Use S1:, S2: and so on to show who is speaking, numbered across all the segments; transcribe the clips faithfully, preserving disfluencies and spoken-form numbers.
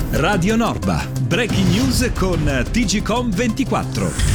S1: Radio Norba, breaking news con T G Com ventiquattro.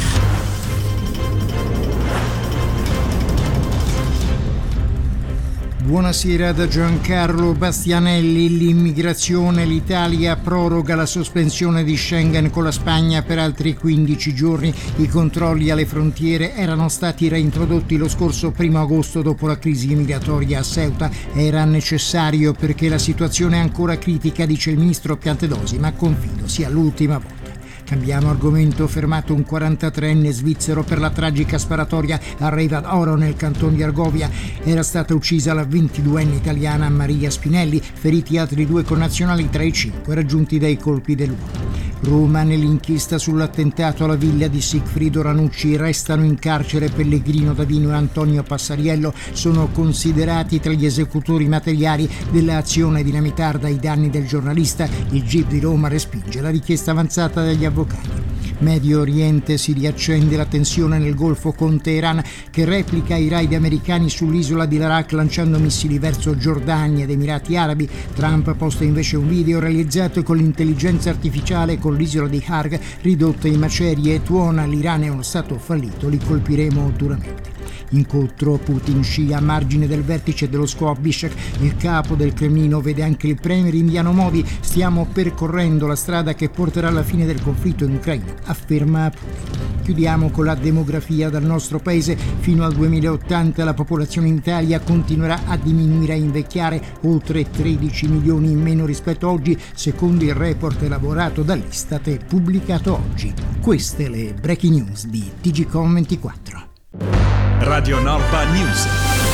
S2: Buonasera da Giancarlo Bastianelli. L'immigrazione, l'Italia proroga la sospensione di Schengen con la Spagna per altri quindici giorni. I controlli alle frontiere erano stati reintrodotti lo scorso primo agosto dopo la crisi migratoria a Ceuta. Era necessario perché la situazione è ancora critica, dice il ministro Piantedosi, ma confido sia l'ultima volta. Cambiamo argomento. Fermato un quarantatreenne svizzero per la tragica sparatoria a Riva d'Oro nel canton di Argovia. Era stata uccisa la ventiduenne italiana Maria Spinelli, feriti altri due connazionali tra i cinque raggiunti dai colpi dell'uomo. Roma, nell'inchiesta sull'attentato alla villa di Sigfrido Ranucci restano in carcere Pellegrino Davino e Antonio Passariello. Sono considerati tra gli esecutori materiali dell'azione dinamitarda ai danni del giornalista. Il G I P di Roma respinge la richiesta avanzata dagli avvocati. Medio Oriente, si riaccende la tensione nel Golfo con Teheran che replica i raid americani sull'isola di Larak lanciando missili verso Giordania ed Emirati Arabi. Trump posta invece un video realizzato con l'intelligenza artificiale con l'isola di Harg ridotta in macerie e tuona: l'Iran è uno stato fallito, li colpiremo duramente. Incontro Putin-Xi a margine del vertice dello S C O a Bishkek. Il capo del Cremlino vede anche il premier indiano Modi. Stiamo percorrendo la strada che porterà alla fine del conflitto in Ucraina, afferma Putin. Chiudiamo con la demografia del nostro paese. Fino al duemilaottanta la popolazione in Italia continuerà a diminuire e a invecchiare, oltre tredici milioni in meno rispetto a oggi, secondo il report elaborato dall'Istat e pubblicato oggi. Queste le breaking news di T G Com ventiquattro.
S1: Radio Norba News.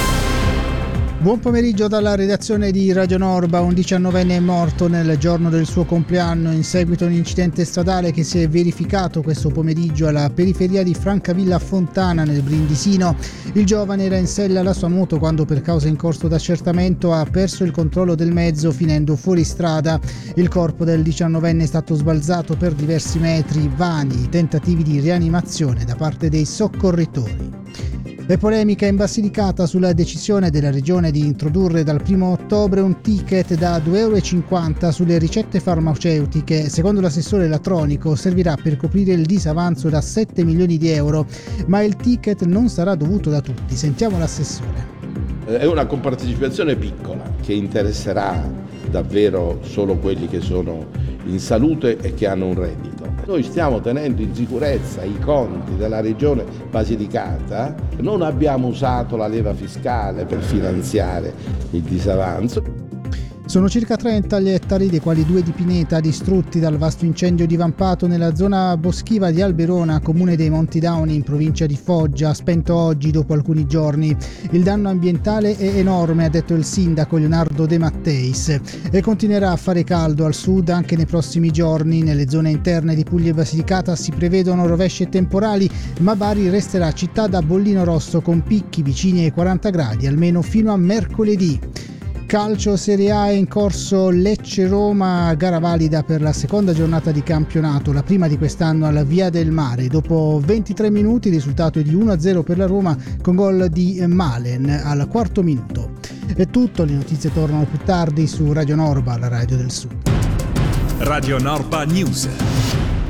S3: Buon pomeriggio dalla redazione di Radio Norba. Un diciannovenne è morto nel giorno del suo compleanno in seguito a un incidente stradale che si è verificato questo pomeriggio alla periferia di Francavilla Fontana nel Brindisino. Il giovane era in sella alla sua moto quando, per causa in corso d'accertamento, ha perso il controllo del mezzo finendo fuori strada. Il corpo del diciannovenne è stato sbalzato per diversi metri, vani tentativi di rianimazione da parte dei soccorritori. E polemica in Basilicata sulla decisione della regione di introdurre dal primo ottobre un ticket da due euro e cinquanta sulle ricette farmaceutiche. Secondo l'assessore Latronico servirà per coprire il disavanzo da sette milioni di euro, ma il ticket non sarà dovuto da tutti. Sentiamo l'assessore.
S4: È una compartecipazione piccola che interesserà davvero solo quelli che sono in salute e che hanno un reddito. Noi stiamo tenendo in sicurezza i conti della regione Basilicata, non abbiamo usato la leva fiscale per finanziare il disavanzo.
S3: Sono circa trenta gli ettari, dei quali due di pineta, distrutti dal vasto incendio divampato nella zona boschiva di Alberona, comune dei Monti Dauni, in provincia di Foggia, spento oggi dopo alcuni giorni. Il danno ambientale è enorme, ha detto il sindaco Leonardo De Matteis, e continuerà a fare caldo al sud anche nei prossimi giorni. Nelle zone interne di Puglia e Basilicata si prevedono rovesce temporali, ma Bari resterà città da bollino rosso con picchi vicini ai quaranta gradi almeno fino a mercoledì. Calcio Serie A, è in corso Lecce-Roma, gara valida per la seconda giornata di campionato, la prima di quest'anno alla Via del Mare. Dopo ventitré minuti il risultato è di uno a zero per la Roma con gol di Malen al quarto minuto. È tutto, le notizie tornano più tardi su Radio Norba, la radio del Sud.
S1: Radio Norba News.